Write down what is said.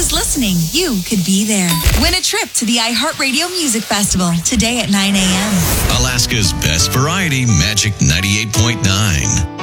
who's listening, you could be there. Win a trip to the iHeartRadio Music Festival today at 9 a.m. Alaska's best variety, Magic 98.9.